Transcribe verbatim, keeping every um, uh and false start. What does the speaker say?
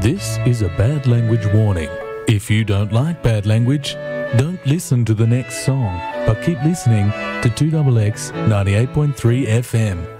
This is a bad language warning. If you don't like bad language, don't listen to the next song, but keep listening to two X X ninety-eight point three F M.